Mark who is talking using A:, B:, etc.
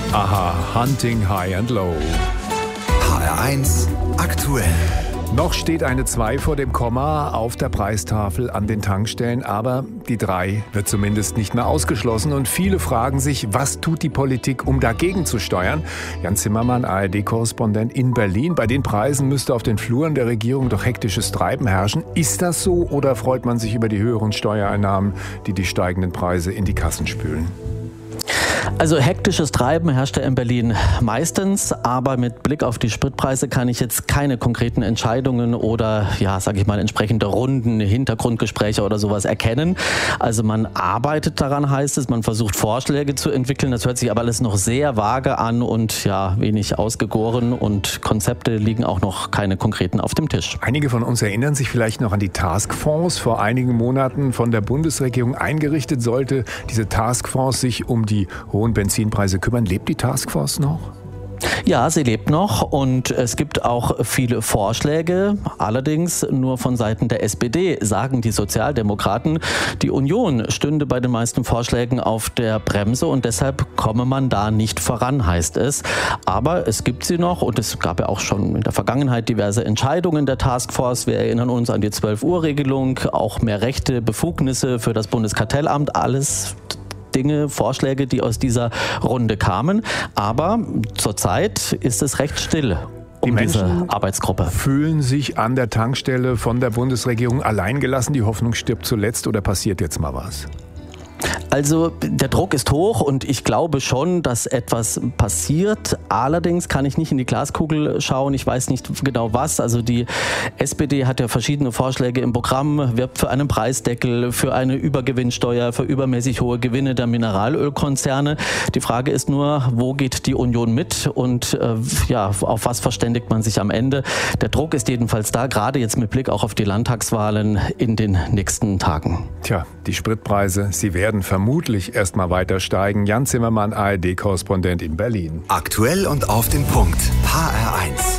A: Aha, Hunting High and Low.
B: HR1 aktuell.
A: Noch steht eine 2 vor dem Komma auf der Preistafel an den Tankstellen, aber die 3 wird zumindest nicht mehr ausgeschlossen. Und viele fragen sich, was tut die Politik, um dagegen zu steuern? Jan Zimmermann, ARD-Korrespondent in Berlin. Bei den Preisen müsste auf den Fluren der Regierung doch hektisches Treiben herrschen. Ist das so oder freut man sich über die höheren Steuereinnahmen, die die steigenden Preise in die Kassen spülen?
C: Also hektisches Treiben herrscht ja in Berlin meistens, aber mit Blick auf die Spritpreise kann ich jetzt keine konkreten Entscheidungen oder, entsprechende Runden, Hintergrundgespräche oder sowas erkennen. Also man arbeitet daran, heißt es, man versucht Vorschläge zu entwickeln. Das hört sich aber alles noch sehr vage an und wenig ausgegoren und Konzepte liegen auch noch keine konkreten auf dem Tisch.
A: Einige von uns erinnern sich vielleicht noch an die Taskforce, vor einigen Monaten von der Bundesregierung eingerichtet. Sollte diese Taskforce sich um die hohen Benzinpreise kümmern. Lebt die Taskforce noch?
C: Ja, sie lebt noch und es gibt auch viele Vorschläge, allerdings nur von Seiten der SPD, sagen die Sozialdemokraten. Die Union stünde bei den meisten Vorschlägen auf der Bremse und deshalb komme man da nicht voran, heißt es. Aber es gibt sie noch und es gab ja auch schon in der Vergangenheit diverse Entscheidungen der Taskforce. Wir erinnern uns an die 12-Uhr-Regelung, auch mehr Rechte, Befugnisse für das Bundeskartellamt, alles Dinge, Vorschläge, die aus dieser Runde kamen. Aber zurzeit ist es recht still um diese Arbeitsgruppe.
A: Fühlen sich an der Tankstelle von der Bundesregierung alleingelassen? Die Hoffnung stirbt zuletzt oder passiert jetzt mal was?
C: Also der Druck ist hoch und ich glaube schon, dass etwas passiert. Allerdings kann ich nicht in die Glaskugel schauen. Ich weiß nicht genau was. Also die SPD hat ja verschiedene Vorschläge im Programm, wirbt für einen Preisdeckel, für eine Übergewinnsteuer, für übermäßig hohe Gewinne der Mineralölkonzerne. Die Frage ist nur, wo geht die Union mit und auf was verständigt man sich am Ende? Der Druck ist jedenfalls da, gerade jetzt mit Blick auch auf die Landtagswahlen in den nächsten Tagen.
A: Tja, die Spritpreise, sie werden vermutlich erst mal weiter steigen. Jan Zimmermann, ARD-Korrespondent in Berlin.
B: Aktuell und auf den Punkt. HR1.